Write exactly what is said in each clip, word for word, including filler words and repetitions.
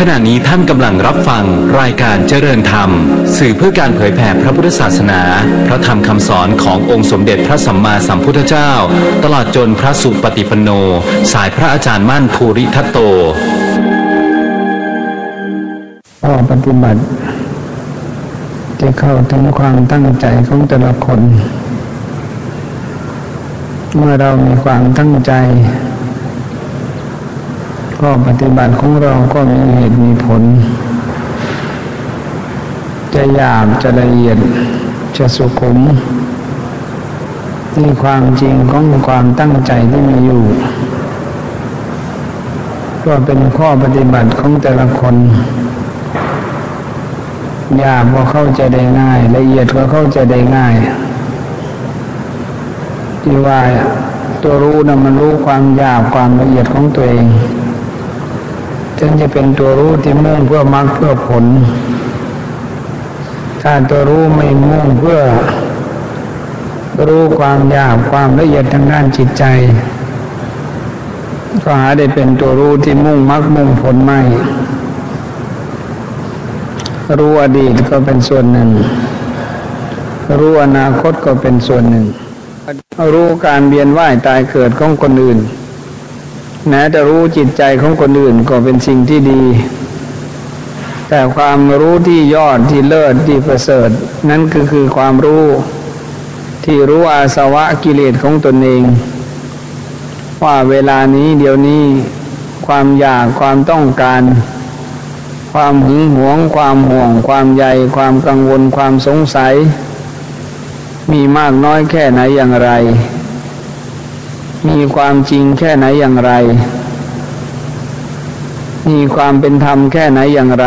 ขณะนี้ท่านกำลังรับฟังรายการเจริญธรรมสื่อเพื่อการเผยแผ่พระพุทธศาสนาพระธรรมคำสอนขององค์สมเด็จพระสัมมาสัมพุทธเจ้าตลอดจนพระสุปฏิปันโนสายพระอาจารย์มั่นภูริทัตโตข้อปฏิบัติจะเข้าถึงความตั้งใจของแต่ละคนเมื่อเรามีความตั้งใจข้อปฏิบัติของเราก็มีเหตุมีผลจะหยาบจะละเอียดจะสุขุมนี่ความจริงของความตั้งใจที่มีอยู่ก็เป็นข้อปฏิบัติของแต่ละคนหยาบก็เข้าใจได้ง่ายละเอียดก็เข้าใจได้ง่ายที่ว่าตัวรู้นะมันรู้ความหยาบความละเอียดของตัวเองจึงจะเป็นตัวรู้ที่มุ่งเพื่อมรรคเพื่อผลถ้าตัวรู้ไม่มุ่งเพื่อรู้ความหยาบความละเอียดทางด้านจิตใจก็หาได้เป็นตัวรู้ที่มุ่งมรรคมุ่งผลไม่รู้อดีตก็เป็นส่วนหนึ่งรู้อนาคตก็เป็นส่วนหนึ่งรู้การเวียนว่ายตายเกิดของคนอื่นแม้จะรู้จิตใจของคนอื่นก็เป็นสิ่งที่ดีแต่ความรู้ที่ยอดที่เลิศที่ประเสริฐนั้นก็คือความรู้ที่รู้อาสวะกิเลสของตนเองว่าเวลานี้เดี๋ยวนี้ความอยากความต้องการความหึงหวงความห่วงความใยความกังวลความสงสัยมีมากน้อยแค่ไหนอย่างไรมีความจริงแค่ไหนอย่างไรมีความเป็นธรรมแค่ไหนอย่างไร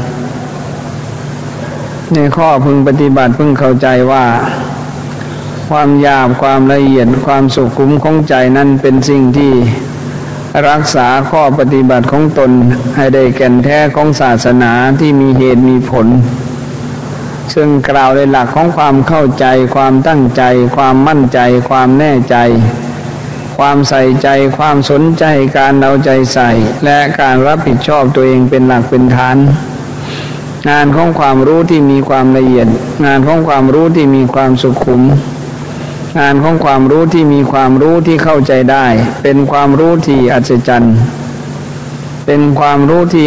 ในข้อพึงปฏิบัติพึงเข้าใจว่าความหยาบความละเอียดความสุขุมของใจนั้นเป็นสิ่งที่รักษาข้อปฏิบัติของตนให้ได้แก่นแท้ของศาสนาที่มีเหตุมีผลซึ่งกล่าวในหลักของความเข้าใจความตั้งใจความมั่นใจความแน่ใจความใส่ใจความสนใจการเอาใจใส่และการรับผิดชอบตัวเองเป็นหลักเป็นฐานงานของความรู้ที่มีความละเอียดงานของความรู้ที่มีความสุขุมงานของความรู้ที่มีความรู้ที่เข้าใจได้เป็นความรู้ที่อัศจรรย์เป็นความรู้ที่